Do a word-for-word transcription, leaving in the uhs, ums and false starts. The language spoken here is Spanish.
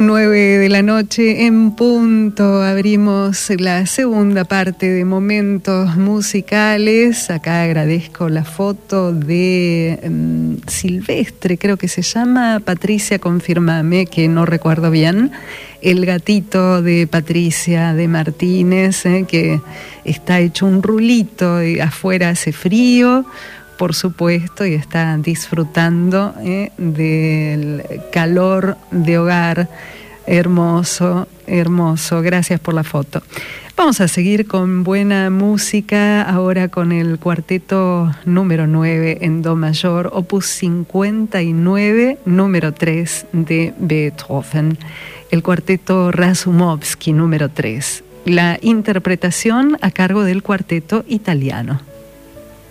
nueve de la noche en punto, abrimos la segunda parte de Momentos Musicales. Acá agradezco la foto de um, Silvestre, creo que se llama, Patricia, confirmame, que no recuerdo bien, el gatito de Patricia de Martínez, eh, que está hecho un rulito y afuera hace frío, por supuesto, y está disfrutando eh, del calor de hogar. Hermoso, hermoso. Gracias por la foto. Vamos a seguir con buena música, ahora con el cuarteto número nueve en do mayor, opus cincuenta y nueve, número tres de Beethoven. El cuarteto Razumovsky número tres. La interpretación a cargo del cuarteto italiano.